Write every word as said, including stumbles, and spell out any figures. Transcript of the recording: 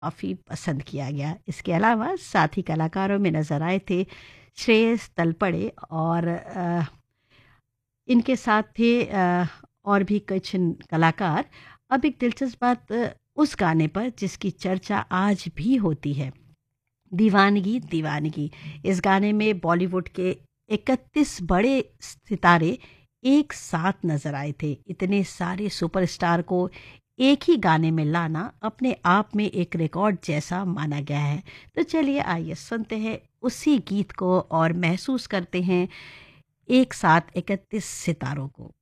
काफ़ी पसंद किया गया। इसके अलावा साथी कलाकारों में नज़र आए थे श्रेयस तलपड़े और अ, इनके साथ थे अ, और भी कुछ न- कलाकार। अब एक दिलचस्प बात अ, उस गाने पर जिसकी चर्चा आज भी होती है, दीवानगी दीवानगी। इस गाने में बॉलीवुड के इकतीस बड़े सितारे एक साथ नजर आए थे। इतने सारे सुपरस्टार को एक ही गाने में लाना अपने आप में एक रिकॉर्ड जैसा माना गया है। तो चलिए आइए सुनते हैं उसी गीत को और महसूस करते हैं एक साथ इकतीस सितारों को।